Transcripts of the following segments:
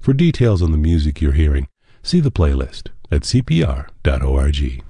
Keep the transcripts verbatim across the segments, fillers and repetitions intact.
For details on the music you're hearing, see the playlist at c p r dot org.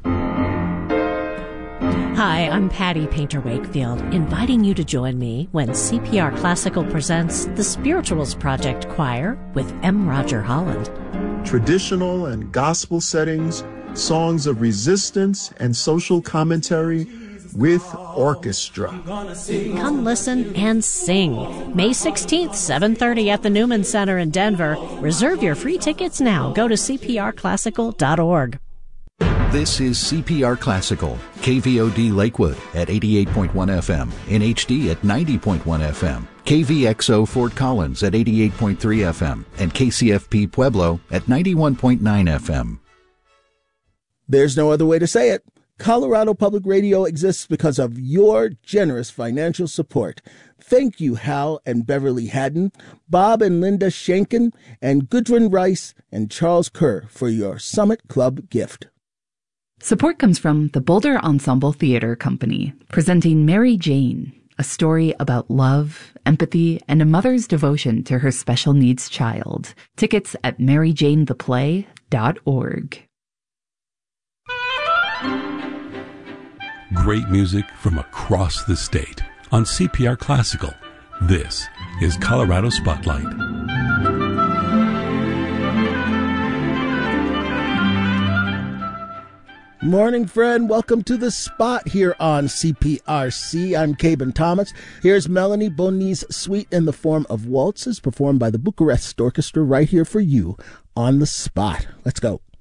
Hi, I'm Patty Painter Wakefield, inviting you to join me when C P R Classical presents the Spirituals Project Choir with M. Roger Holland. Traditional and gospel settings, songs of resistance and social commentary with orchestra. Come listen and sing. May sixteenth, seven thirty at the Newman Center in Denver. Reserve your free tickets now. Go to c p r classical dot org. This is C P R Classical, K V O D Lakewood at eighty-eight point one F M, N H D at ninety point one F M, K V X O Fort Collins at eighty-eight point three F M, and K C F P Pueblo at ninety-one point nine F M. There's no other way to say it. Colorado Public Radio exists because of your generous financial support. Thank you, Hal and Beverly Haddon, Bob and Linda Schenken, and Gudrun Rice and Charles Kerr for your Summit Club gift. Support comes from the Boulder Ensemble Theater Company, presenting Mary Jane, a story about love, empathy, and a mother's devotion to her special needs child. Tickets at mary jane the play dot org. Great music from across the state on C P R Classical. This is Colorado Spotlight. Morning, friend. Welcome to the spot here on C P R C. I'm Caben Thomas. Here's Melanie Boni's suite in the form of waltzes performed by the Bucharest Orchestra right here for you on the spot. Let's go.